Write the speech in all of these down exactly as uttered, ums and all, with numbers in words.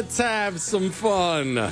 Let's have some fun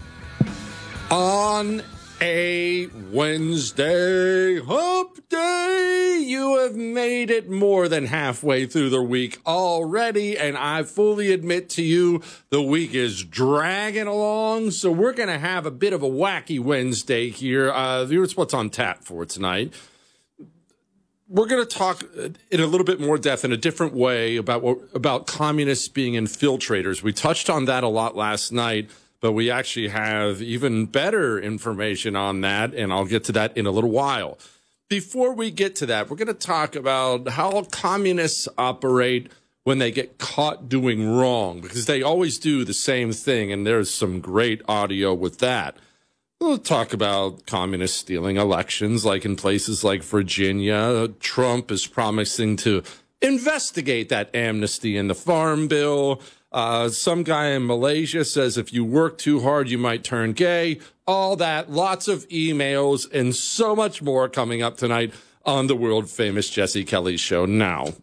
on a Wednesday hump day. You have made it more than halfway through the week already, and I fully admit to you the week is dragging along, so we're going to have a bit of a wacky Wednesday here. Uh, here's what's on tap for tonight. We're going to talk in a little bit more depth in a different way about what, about communists being infiltrators. We touched on that a lot last night, but we actually have even better information on that, and I'll get to that in a little while. Before we get to that, we're going to talk about how communists operate when they get caught doing wrong, because they always do the same thing, and there's some great audio with that. We'll talk about communists stealing elections, like in places like Virginia. Trump is promising to investigate that amnesty in the Farm Bill. Uh, some guy in Malaysia says if you work too hard, you might turn gay. All that, lots of emails, and so much more coming up tonight on the world-famous Jesse Kelly Show. Now,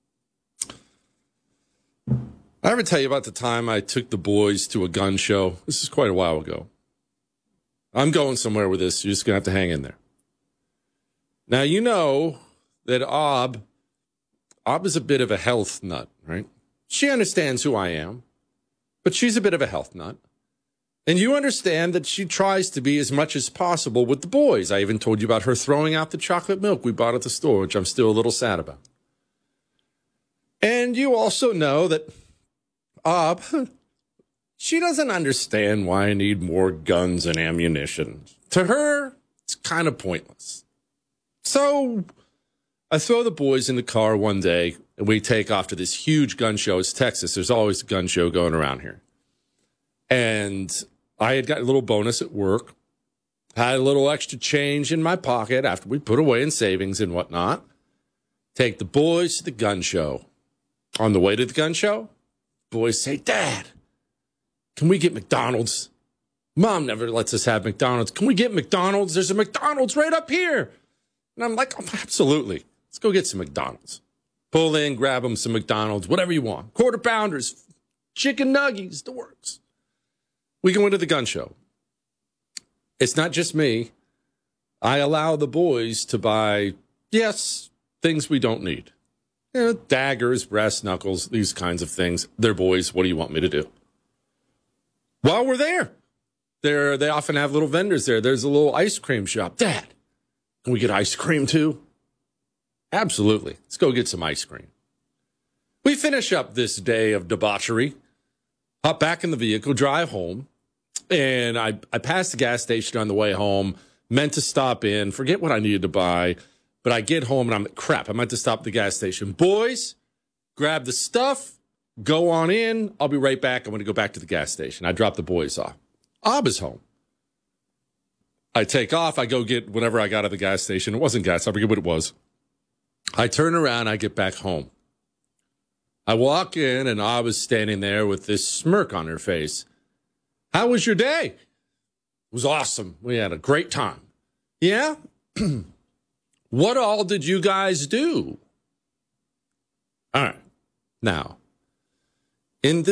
I ever tell you about the time I took the boys to a gun show? This is quite a while ago. I'm going somewhere with this. You're just going to have to hang in there. Now, you know that Ob, Ob is a bit of a health nut, right? She understands who I am, but she's a bit of a health nut. And you understand that she tries to be as much as possible with the boys. I even told you about her throwing out the chocolate milk we bought at the store, which I'm still a little sad about. And you also know that Ob, she doesn't understand why I need more guns and ammunition. To her, it's kind of pointless. So I throw the boys in the car one day, and we take off to this huge gun show. It's Texas. There's always a gun show going around here. And I had got a little bonus at work, had a little extra change in my pocket after we put away in savings and whatnot. Take the boys to the gun show. On the way to the gun show, boys say, "Dad, can we get McDonald's? Mom never lets us have McDonald's. Can we get McDonald's? There's a McDonald's right up here." And I'm like, "Oh, absolutely. Let's go get some McDonald's." Pull in, grab them some McDonald's, whatever you want. Quarter pounders, chicken nuggies, the works. We go into the gun show. It's not just me. I allow the boys to buy, yes, things we don't need. You know, daggers, brass knuckles, these kinds of things. They're boys. What do you want me to do? While we're there, there they often have little vendors there. There's a little ice cream shop. "Dad, can we get ice cream too?" Absolutely. Let's go get some ice cream. We finish up this day of debauchery, hop back in the vehicle, drive home, and I, I passed the gas station on the way home, meant to stop in, forget what I needed to buy, but I get home and I'm like, crap, I meant to stop at the gas station. Boys, grab the stuff, go on in. I'll be right back. I'm going to go back to the gas station. I drop the boys off. Ob is home. I take off. I go get whatever I got at the gas station. It wasn't gas. I forget what it was. I turn around. I get back home. I walk in, and Ob is standing there with this smirk on her face. "How was your day?" "It was awesome. We had a great time." "Yeah? What all did you guys do?" All right. Now, in this